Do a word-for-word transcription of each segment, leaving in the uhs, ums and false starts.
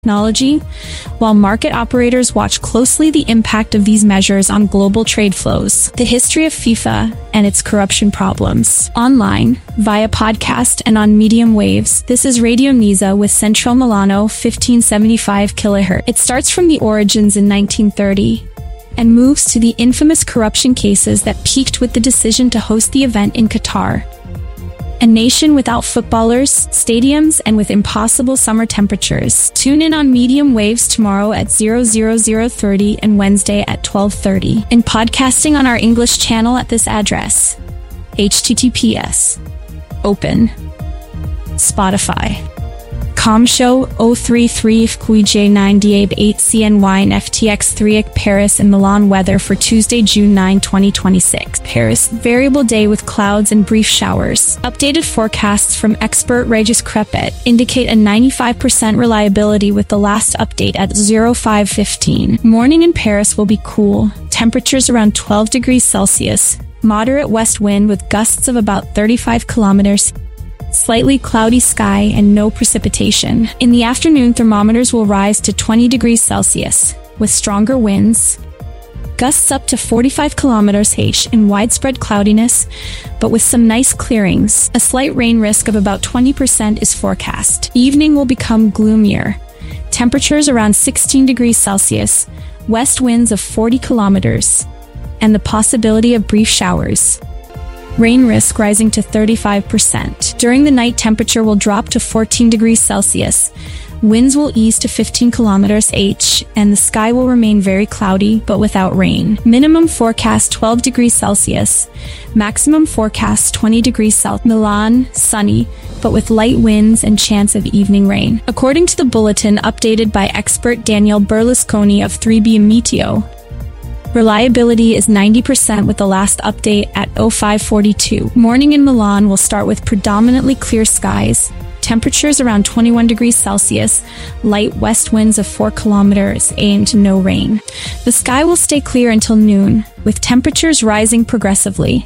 technology, while market operators watch closely the impact of these measures on global trade flows, the history of FIFA and its corruption problems. Online, via podcast and on medium waves, this is Radio Nisa with Central Milano fifteen seventy-five kilohertz. It starts from the origins in nineteen thirty and moves to the infamous corruption cases that peaked with the decision to host the event in Qatar. A nation without footballers, stadiums, and with impossible summer temperatures. Tune in on medium waves tomorrow at zero zero zero thirty and Wednesday at twelve thirty. And podcasting on our English channel at this address. H T T P S. Open. Spotify. Comshow zero three three F Q J nine D A B eight C N Y and F T X three Paris and Milan weather for Tuesday, June ninth, twenty twenty-six. Paris, variable day with clouds and brief showers. Updated forecasts from expert Regis Crepet indicate a ninety-five percent reliability with the last update at oh five fifteen. Morning in Paris will be cool, temperatures around twelve degrees Celsius, moderate west wind with gusts of about thirty-five kilometers. Slightly cloudy sky and no precipitation. In the afternoon, thermometers will rise to twenty degrees Celsius, with stronger winds, gusts up to forty-five kilometers per hour and widespread cloudiness, but with some nice clearings. A slight rain risk of about twenty percent is forecast. Evening will become gloomier. Temperatures around sixteen degrees Celsius, west winds of forty kilometers, and the possibility of brief showers. Rain risk rising to thirty-five percent. During the night, temperature will drop to fourteen degrees Celsius. Winds will ease to fifteen kilometers per hour, and the sky will remain very cloudy, but without rain. Minimum forecast twelve degrees Celsius. Maximum forecast twenty degrees Celsius. Milan, sunny, but with light winds and chance of evening rain. According to the bulletin updated by expert Daniel Berlusconi of three B Meteo, reliability is ninety percent with the last update at oh five forty-two. Morning in Milan will start with predominantly clear skies, temperatures around twenty-one degrees Celsius, light west winds of four kilometers and no rain. The sky will stay clear until noon, with temperatures rising progressively.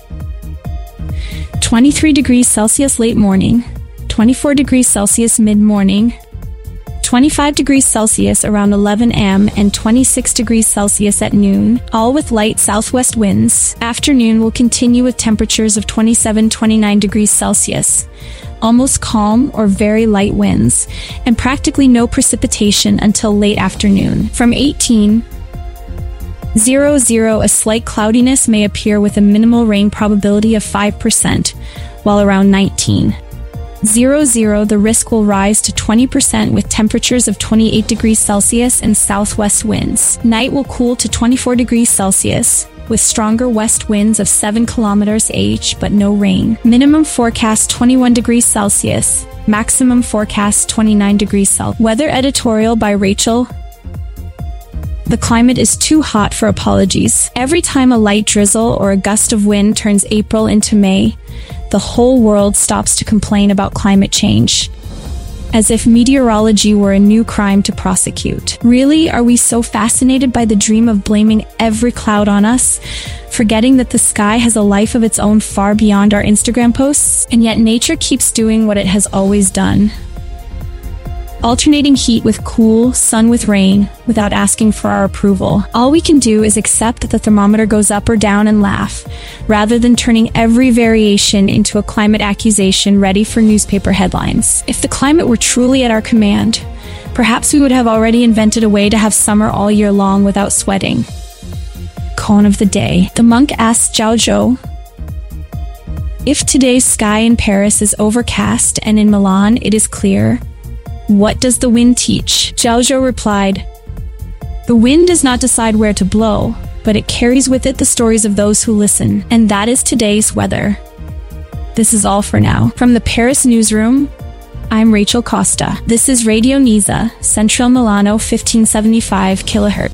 twenty-three degrees Celsius late morning, twenty-four degrees Celsius mid-morning, twenty-five degrees Celsius around eleven a m and twenty-six degrees Celsius at noon, all with light southwest winds. Afternoon will continue with temperatures of twenty-seven to twenty-nine degrees Celsius, almost calm or very light winds, and practically no precipitation until late afternoon. From eighteen hundred, a slight cloudiness may appear with a minimal rain probability of five percent, while around nineteen hundred, the risk will rise to twenty percent with temperatures of twenty-eight degrees Celsius and southwest winds. Night will cool to twenty-four degrees Celsius, with stronger west winds of seven kilometers per hour but no rain. Minimum forecast twenty-one degrees Celsius, maximum forecast twenty-nine degrees Celsius. Weather editorial by Rachel. The climate is too hot for apologies. Every time a light drizzle or a gust of wind turns April into May, the whole world stops to complain about climate change, as if meteorology were a new crime to prosecute. Really, are we so fascinated by the dream of blaming every cloud on us, forgetting that the sky has a life of its own far beyond our Instagram posts? And yet nature keeps doing what it has always done, alternating heat with cool, sun with rain, without asking for our approval. All we can do is accept that the thermometer goes up or down and laugh, rather than turning every variation into a climate accusation ready for newspaper headlines. If the climate were truly at our command, perhaps we would have already invented a way to have summer all year long without sweating. Koan of the day. The monk asked Zhao Zhou, if today's sky in Paris is overcast and in Milan it is clear, what does the wind teach? Zhao Zhou replied, the wind does not decide where to blow, but it carries with it the stories of those who listen. And that is today's weather. This is all for now. From the Paris newsroom, I'm Rachel Costa. This is Radio Nisa, Central Milano fifteen seventy-five kilohertz.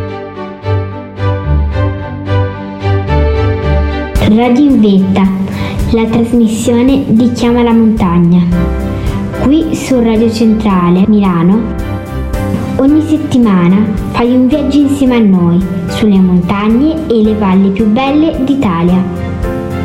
Radio in Vetta, la trasmissione di Chiama la Montagna. Qui su Radio Centrale Milano, ogni settimana fai un viaggio insieme a noi sulle montagne e le valli più belle d'Italia.